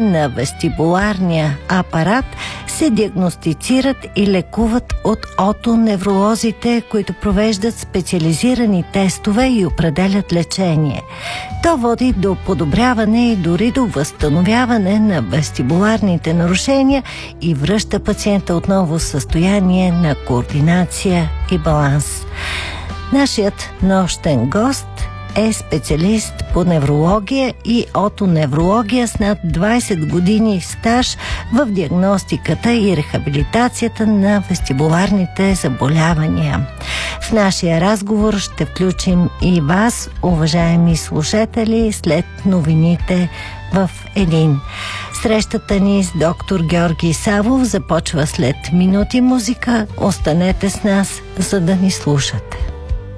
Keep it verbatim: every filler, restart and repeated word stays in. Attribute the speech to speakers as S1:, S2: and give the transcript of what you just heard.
S1: на вестибуларния апарат се диагностицират и лекуват от отоневролозите, които провеждат специализирани тестове и определят лечение. То води до подобряване и дори до възстановяване на вестибуларните нарушения и връща пациента отново в състояние на координация и баланс. Нашият нощен гост е специалист по неврология и отоневрология с над двайсет години стаж в диагностиката и рехабилитацията на вестибуларните заболявания. В нашия разговор ще включим и вас, уважаеми слушатели, след новините в един. Срещата ни с доктор Георги Савов започва след минути музика. Останете с нас, за да ни слушате.